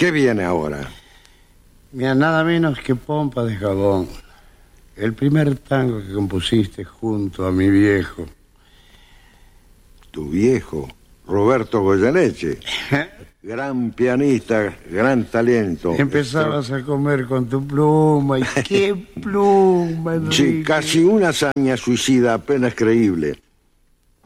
¿Qué viene ahora? Mira, nada menos que Pompa de Jabón. El primer tango que compusiste junto a mi viejo. Tu viejo, Roberto Goyeneche. Gran pianista, gran talento. Empezabas a comer con tu pluma, y qué pluma, Enrique. Sí, casi una hazaña suicida apenas creíble.